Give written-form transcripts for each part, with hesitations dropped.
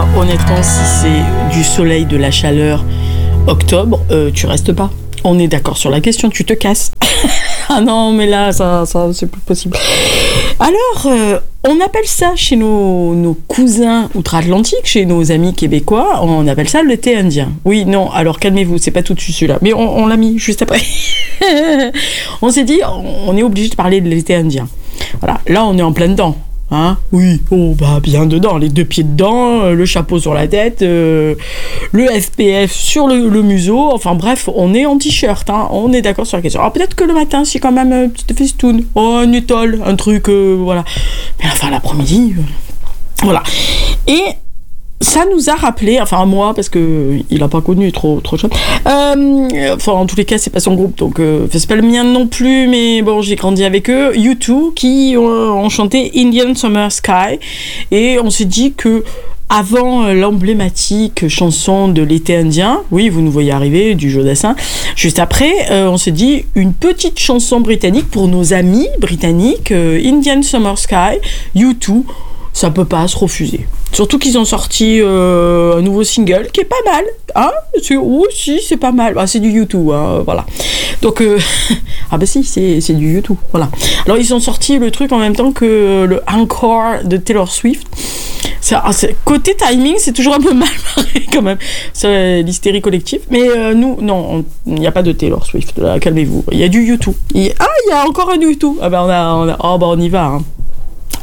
honnêtement, si c'est du soleil, de la chaleur, octobre, tu restes pas. On est d'accord sur la question, tu te casses. Ah non, mais là, ça c'est plus possible. Alors, on appelle ça chez nos cousins outre-Atlantique, chez nos amis québécois, on appelle ça l'été indien. Oui, non, alors calmez-vous, c'est pas tout de suite celui-là. Mais on l'a mis juste après. On s'est dit, on est obligé de parler de l'été indien. Voilà, là, on est en plein dedans. Hein, oui, oh bah bien dedans, les 2 pieds dedans, le chapeau sur la tête, le SPF sur le museau, enfin bref, on est en t-shirt, hein, on est d'accord sur la question. Alors peut-être que le matin, c'est quand même une petite festoune, un étole, un truc, voilà. Mais enfin l'après-midi, voilà. Et ça nous a rappelé, enfin moi, parce que il a pas connu trop jeune. Enfin, en tous les cas, c'est pas son groupe, donc c'est pas le mien non plus, mais bon, j'ai grandi avec eux. U2 qui ont chanté Indian Summer Sky, et on s'est dit que avant l'emblématique chanson de l'été indien, oui, vous nous voyez arriver, du Jodassin, juste après, on s'est dit une petite chanson britannique pour nos amis britanniques, Indian Summer Sky, U2. Ça peut pas se refuser. Surtout qu'ils ont sorti un nouveau single qui est pas mal, hein. Si, c'est pas mal. Ah, c'est du U2, hein, voilà. Donc, ah bah si, c'est du U2, voilà. Alors, ils ont sorti le truc en même temps que le Encore de Taylor Swift. Côté timing, c'est toujours un peu mal barré quand même. C'est l'hystérie collective. Mais nous, non, il n'y a pas de Taylor Swift, là, calmez-vous. Il y a du U2. Il y a encore un U2. Ah bah on y va, hein.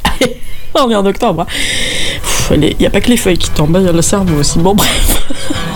On est en octobre. Il n'y a pas que les feuilles qui tombent, il y a le cerveau aussi. Bon, bref.